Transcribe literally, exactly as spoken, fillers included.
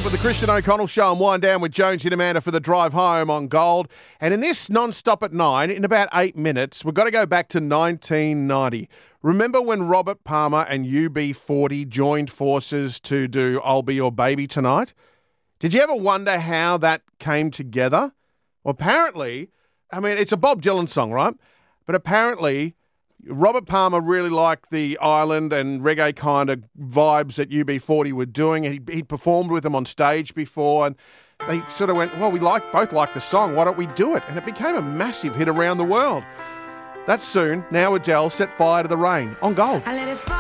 up with the Christian O'Connell Show and Wind Down with Jonesy and Amanda for the drive home on Gold. And in this non-stop at nine, in about eight minutes, we've got to go back to nineteen ninety. Remember when Robert Palmer and U B forty joined forces to do I'll Be Your Baby Tonight? Did you ever wonder how that came together? Well, apparently, I mean, it's a Bob Dylan song, right? But apparently, Robert Palmer really liked the island and reggae kind of vibes that U B forty were doing. He he performed with them on stage before, and they sort of went, well, we like both like the song. Why don't we do it? And it became a massive hit around the world. That's soon. Now Adele, Set Fire to the Rain on Gold. I let it fall.